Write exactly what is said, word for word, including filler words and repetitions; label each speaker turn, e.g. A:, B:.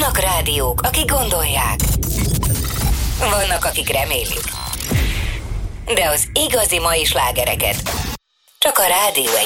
A: Vannak rádiók, akik gondolják. Vannak, akik remélik. De az igazi mai slágereket csak a Rádió